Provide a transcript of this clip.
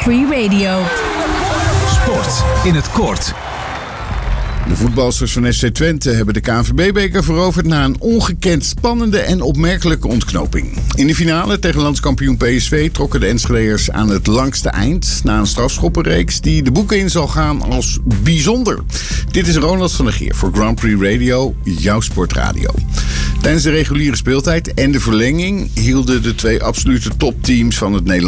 Free Radio. Sport in het kort. De voetbalsters van FC Twente hebben de KNVB-beker veroverd na een ongekend spannende en opmerkelijke ontknoping. In de finale tegen landskampioen PSV trokken de Enschedeërs aan het langste eind na een strafschoppenreeks die de boeken in zal gaan als bijzonder. Dit is Ronald van der Geer voor Grand Prix Radio, jouw sportradio. Tijdens de reguliere speeltijd en de verlenging hielden de twee absolute topteams van het Nederlands